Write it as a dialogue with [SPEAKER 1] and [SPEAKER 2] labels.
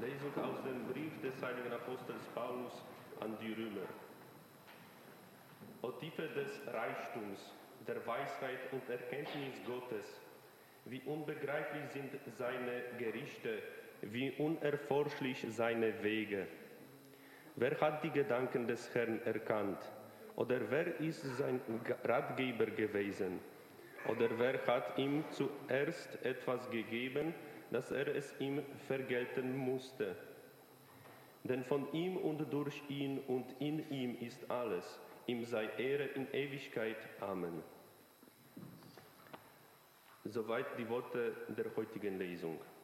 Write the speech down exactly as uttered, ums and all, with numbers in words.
[SPEAKER 1] Lesung aus dem Brief des heiligen Apostels Paulus an die Römer. O Tiefe des Reichtums, der Weisheit und Erkenntnis Gottes, wie unbegreiflich sind seine Gerichte, wie unerforschlich seine Wege. Wer hat die Gedanken des Herrn erkannt? Oder wer ist sein Ratgeber gewesen? Oder wer hat ihm zuerst etwas gegeben, dass er es ihm vergelten musste? Denn von ihm und durch ihn und in ihm ist alles. Ihm sei Ehre in Ewigkeit. Amen. Soweit die Worte der heutigen Lesung.